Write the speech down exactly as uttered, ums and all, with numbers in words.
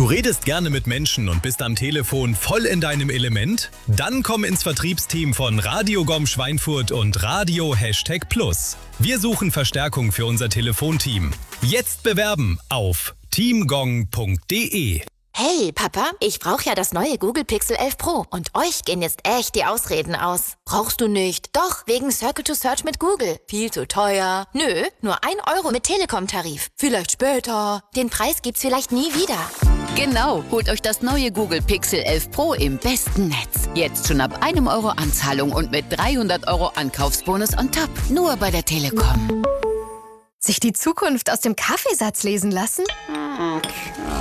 redest gerne mit Menschen und bist am Telefon voll in deinem Element? Dann komm ins Vertriebsteam von Radio Gom Schweinfurt und Radio Hashtag Plus. Wir suchen Verstärkung für unser Telefonteam. Jetzt bewerben auf teamgong punkt de. Hey, Papa, ich brauche ja das neue Google Pixel elf Pro und euch gehen jetzt echt die Ausreden aus. Brauchst du nicht? Doch, wegen Circle to Search mit Google. Viel zu teuer. Nö, nur ein Euro mit Telekom-Tarif. Vielleicht später. Den Preis gibt's vielleicht nie wieder. Genau, holt euch das neue Google Pixel elf Pro im besten Netz. Jetzt schon ab einem Euro Anzahlung und mit dreihundert Euro Ankaufsbonus on top. Nur bei der Telekom. Sich die Zukunft aus dem Kaffeesatz lesen lassen?